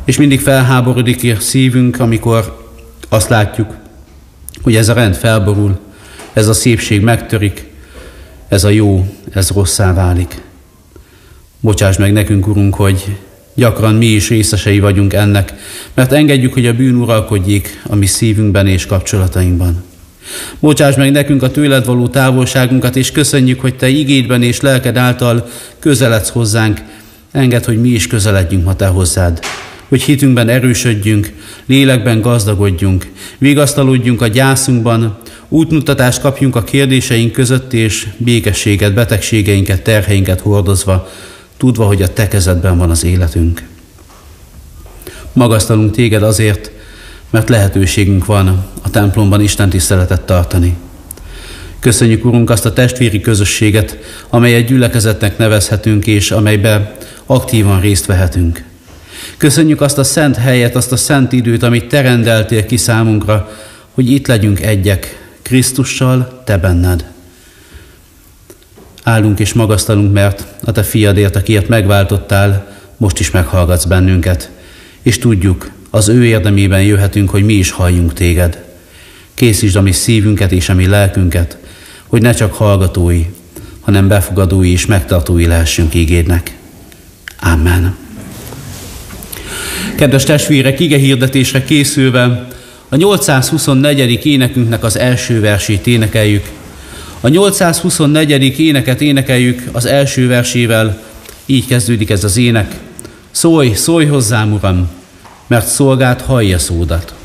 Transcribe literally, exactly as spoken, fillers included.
És mindig felháborodik a szívünk, amikor azt látjuk, hogy ez a rend felborul, ez a szépség megtörik, ez a jó, ez rosszá válik. Bocsáss meg nekünk, Urunk, hogy gyakran mi is részesei vagyunk ennek, mert engedjük, hogy a bűn uralkodjék a mi szívünkben és kapcsolatainkban. Bocsáss meg nekünk a tőled való távolságunkat, és köszönjük, hogy te igédben és lelked által közeledsz hozzánk. Engedd, hogy mi is közeledjünk ma te hozzád, hogy hitünkben erősödjünk, lélekben gazdagodjunk, vigasztalódjunk a gyászunkban, útmutatást kapjunk a kérdéseink között, és békességet, betegségeinket, terheinket hordozva, tudva, hogy a te kezedben van az életünk. Magasztalunk téged azért, mert lehetőségünk van a templomban Isten tiszteletet tartani. Köszönjük, Urunk, azt a testvéri közösséget, amelyet gyülekezetnek nevezhetünk, és amelybe aktívan részt vehetünk. Köszönjük azt a szent helyet, azt a szent időt, amit te rendeltél ki számunkra, hogy itt legyünk egyek, Krisztussal, te benned. Állunk és magasztalunk, mert a te fiadért, akiért megváltottál, most is meghallgatsz bennünket, és tudjuk, az ő érdemében jöhetünk, hogy mi is halljunk téged. Készítsd a mi szívünket és a mi lelkünket, hogy ne csak hallgatói, hanem befogadói és megtartói lehessünk ígédnek. Amen. Kedves testvérek, igehirdetésre készülve a nyolcszázhuszonnegyedik énekünknek az első versét énekeljük. A nyolcszázhuszonnegyedik éneket énekeljük az első versével, így kezdődik ez az ének. Szólj, szólj hozzám, Uram, mert szolgád hallja szódat.